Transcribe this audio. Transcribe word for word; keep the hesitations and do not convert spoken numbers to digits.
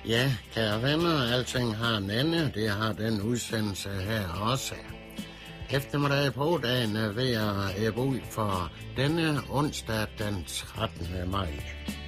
Ja, kære venner, alting har en ende. Det har den udsendelse her også. Eftermiddag på dagen er ved at æbbe ud for denne onsdag den trettende maj.